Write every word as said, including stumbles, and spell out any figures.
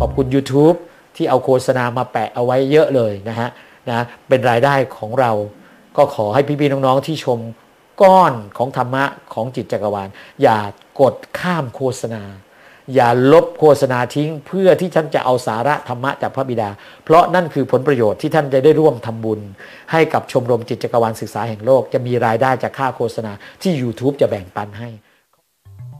ขอบคุณ YouTube ที่เอาโฆษณามาแปะเอาไว้เยอะเลยนะฮะนะเป็นรายได้ของเราก็ขอให้พี่ๆน้องๆที่ชมก้อนของธรรมะของจิตจักรวาลอย่ากดข้ามโฆษณาอย่าลบโฆษณาทิ้งเพื่อที่ท่านจะเอาสาระธรรมะจากพระบิดาเพราะนั่นคือผลประโยชน์ที่ท่านจะได้ร่วมทำบุญให้กับชมรมจิตจักรวาลศึกษาแห่งโลกจะมีรายได้จากค่าโฆษณาที่ YouTube จะแบ่งปันให้